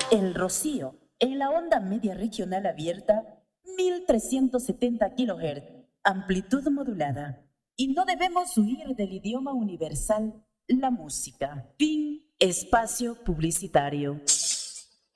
El Rocío, en la onda media regional abierta, 1370 kHz, amplitud modulada. Y no debemos huir del idioma universal, la música. Fin espacio publicitario.